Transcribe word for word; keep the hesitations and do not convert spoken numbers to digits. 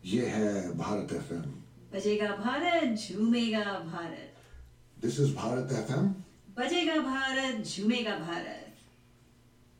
ये है Bharat F M. बजेगा Bharat झूमेगा Bharat. This is Bharat F M. बजेगा भारत झूमेगा भारत।